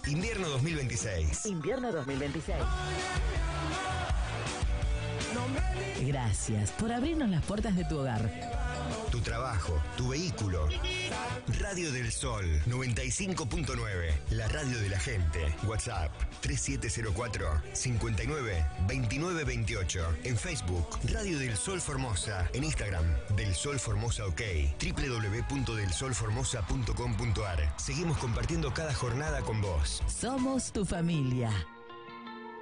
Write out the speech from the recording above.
Invierno 2026. Invierno 2026. Gracias por abrirnos las puertas de tu hogar. Tu trabajo, tu vehículo. Radio del Sol 95.9. La radio de la gente. WhatsApp 3704 59 29 28. En Facebook, Radio del Sol Formosa. En Instagram, Del Sol Formosa OK. www.delsolformosa.com.ar. Seguimos compartiendo cada jornada con vos. Somos tu familia.